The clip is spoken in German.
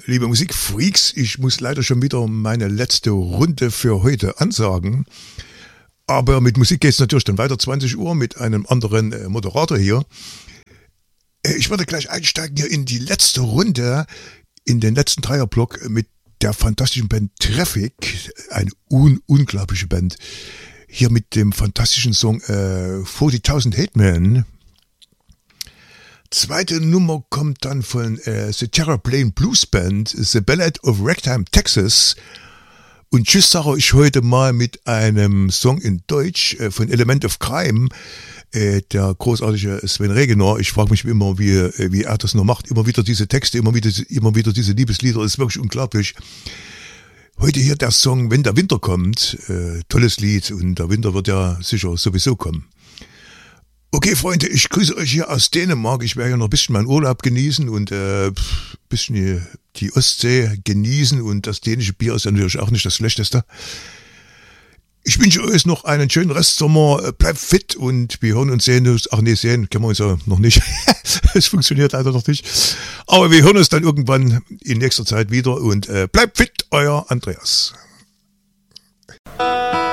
Liebe Musikfreaks, ich muss leider schon wieder meine letzte Runde für heute ansagen. Aber mit Musik geht es natürlich dann weiter, 20 Uhr mit einem anderen Moderator hier. Ich würde gleich einsteigen hier in die letzte Runde, in den letzten Dreierblock mit der fantastischen Band Traffic, eine unglaubliche Band. Hier mit dem fantastischen Song 40.000 Hate Men. Zweite Nummer kommt dann von The Terraplane Blues Band, The Ballad of Ragtime, Texas. Und tschüss sage ich heute mal mit einem Song in Deutsch von Element of Crime, der großartige Sven Regener. Ich frage mich immer, wie er das noch macht. Immer wieder diese Texte, immer wieder diese Liebeslieder. Das ist wirklich unglaublich. Heute hier der Song Wenn der Winter kommt. Tolles Lied und der Winter wird ja sicher sowieso kommen. Okay, Freunde, ich grüße euch hier aus Dänemark. Ich werde ja noch ein bisschen meinen Urlaub genießen und ein bisschen die Ostsee genießen. Und das dänische Bier ist natürlich auch nicht das Schlechteste. Ich wünsche euch noch einen schönen Restsommer. Bleibt fit und wir hören uns, sehen uns. Ach nee, sehen können wir uns ja noch nicht. Es funktioniert leider noch nicht. Aber wir hören uns dann irgendwann in nächster Zeit wieder. Und bleibt fit, euer Andreas.